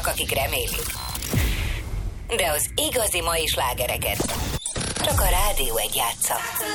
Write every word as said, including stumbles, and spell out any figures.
Vannak, akik remélik. De az igazi mai slágereket csak a Rádió egy játsza.